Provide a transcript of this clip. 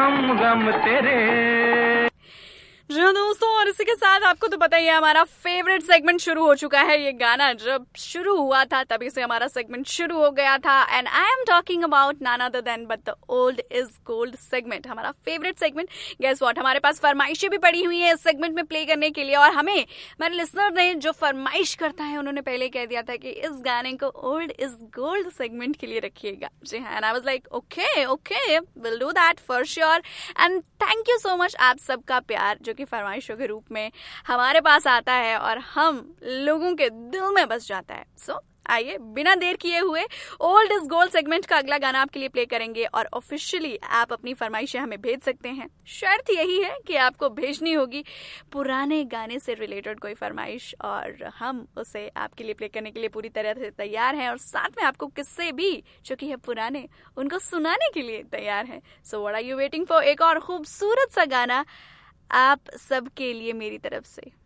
हम गम तेरे। जी हाँ दोस्तों, और इसी के साथ आपको तो पता ही है हमारा फेवरेट सेगमेंट शुरू हो चुका है। ये गाना जब शुरू हुआ था तभी से हमारा सेगमेंट शुरू हो गया था। And I am talking about none other than but the old is gold segment, हमारा फेवरेट सेगमेंट। गेस व्हाट, हमारे पास फरमाइशें भी पड़ी हुई है इस सेगमेंट में प्ले करने के लिए, और हमें मेरे लिसनर ने जो फरमाइश करता है उन्होंने पहले कह दिया था कि इस गाने को ओल्ड इज गोल्ड सेगमेंट के लिए रखिएगा। जी हाँ, and I was like okay will do that for sure. And thank you so much आप सबका प्यार जो कि फरमाइशों के रूप में हमारे पास आता है और हम लोगों के दिल में बस जाता है। सो आइए बिना देर किए हुए ओल्ड इज गोल्ड सेगमेंट का अगला गाना आपके लिए प्ले करेंगे, और ऑफिशियली आप अपनी फरमाइशें हमें भेज सकते हैं। शर्त यही है कि आपको भेजनी होगी पुराने गाने से रिलेटेड कोई फरमाइश, और हम उसे आपके लिए प्ले करने के लिए पूरी तरह से तैयार हैं, और साथ में आपको किस्से भी जो कि है पुराने उनको सुनाने के लिए तैयार हैं। So what are you waiting for? एक और खूबसूरत सा गाना आप सबके लिए मेरी तरफ से।